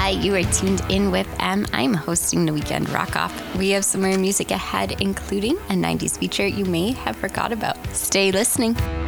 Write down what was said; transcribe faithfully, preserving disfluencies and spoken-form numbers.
Hi, you are tuned in with M. I'm hosting the Weekend Rock Off. We have some more music ahead, including a nineties feature you may have forgot about. Stay listening.